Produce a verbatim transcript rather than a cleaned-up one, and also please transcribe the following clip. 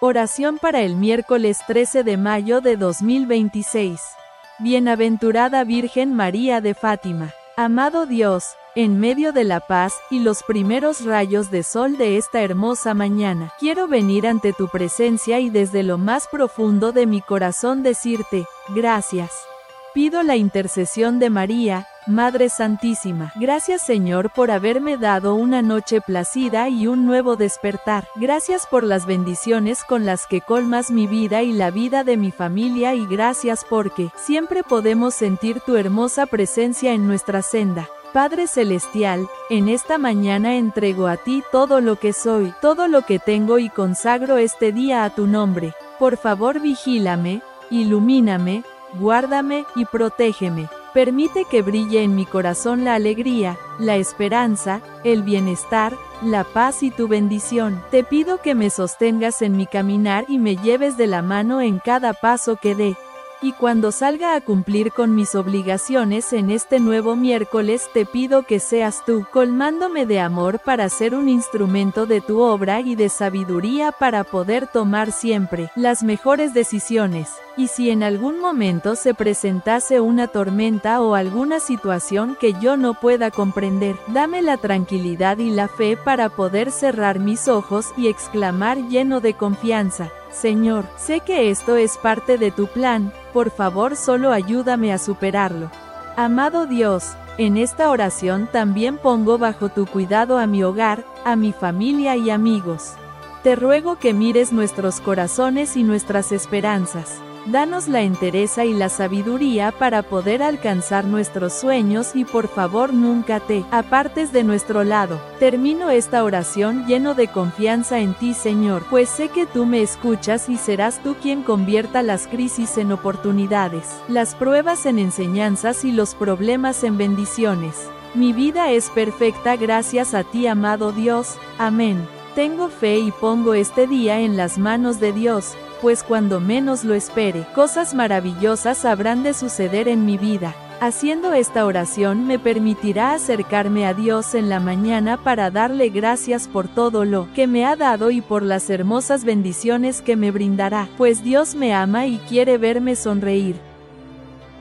Oración para el miércoles trece de mayo de dos mil veintiséis. Bienaventurada Virgen María de Fátima. Amado Dios, en medio de la paz y los primeros rayos de sol de esta hermosa mañana, quiero venir ante tu presencia y desde lo más profundo de mi corazón decirte, gracias. Pido la intercesión de María, Madre Santísima. Gracias Señor por haberme dado una noche placida y un nuevo despertar. Gracias por las bendiciones con las que colmas mi vida y la vida de mi familia, y gracias porque siempre podemos sentir tu hermosa presencia en nuestra senda. Padre Celestial, en esta mañana entrego a ti todo lo que soy, todo lo que tengo, y consagro este día a tu nombre. Por favor vigílame, ilumíname, guárdame y protégeme. Permite que brille en mi corazón la alegría, la esperanza, el bienestar, la paz y tu bendición. Te pido que me sostengas en mi caminar y me lleves de la mano en cada paso que dé. Y cuando salga a cumplir con mis obligaciones en este nuevo miércoles, te pido que seas tú, colmándome de amor para ser un instrumento de tu obra y de sabiduría para poder tomar siempre las mejores decisiones. Y si en algún momento se presentase una tormenta o alguna situación que yo no pueda comprender, dame la tranquilidad y la fe para poder cerrar mis ojos y exclamar lleno de confianza: Señor, sé que esto es parte de tu plan, por favor solo ayúdame a superarlo. Amado Dios, en esta oración también pongo bajo tu cuidado a mi hogar, a mi familia y amigos. Te ruego que mires nuestros corazones y nuestras esperanzas. Danos la entereza y la sabiduría para poder alcanzar nuestros sueños, y por favor nunca te apartes de nuestro lado. Termino esta oración lleno de confianza en ti, Señor, pues sé que tú me escuchas y serás tú quien convierta las crisis en oportunidades, las pruebas en enseñanzas y los problemas en bendiciones. Mi vida es perfecta gracias a ti, amado Dios. Amén. Tengo fe y pongo este día en las manos de Dios, pues cuando menos lo espere, cosas maravillosas habrán de suceder en mi vida. Haciendo esta oración me permitirá acercarme a Dios en la mañana para darle gracias por todo lo que me ha dado y por las hermosas bendiciones que me brindará, pues Dios me ama y quiere verme sonreír.